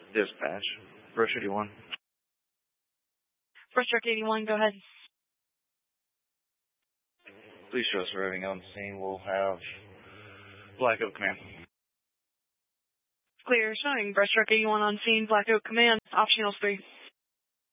Dispatch. Brush 81. Brush 81, go ahead. Please show us arriving on scene. We'll have Black Oak Command. Clear, showing Brush 81 on scene, Black Oak Command, optional 3.